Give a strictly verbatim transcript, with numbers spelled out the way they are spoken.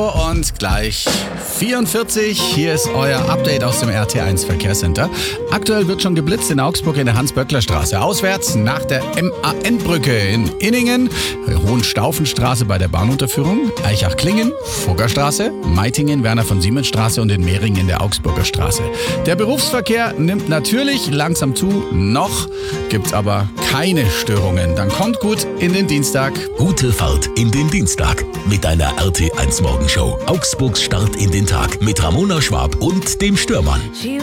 Und gleich vierundvierzig, hier ist euer Update aus dem R T eins Verkehrscenter. Aktuell wird schon geblitzt in Augsburg in der Hans-Böckler-Straße. Auswärts nach der M A N-Brücke in Inningen, Hohenstaufenstraße bei der Bahnunterführung, Eichach-Klingen, Fuggerstraße, Meitingen, Werner von Siemens Straße und in Mehring in der Augsburger Straße. Der Berufsverkehr nimmt natürlich langsam zu, noch gibt's aber keine Störungen. Dann kommt gut in den Dienstag. Gute Fahrt in den Dienstag mit deiner R T eins Morgenshow. Augsburgs Start in den Tag mit Ramona Schwab und dem Stürmann.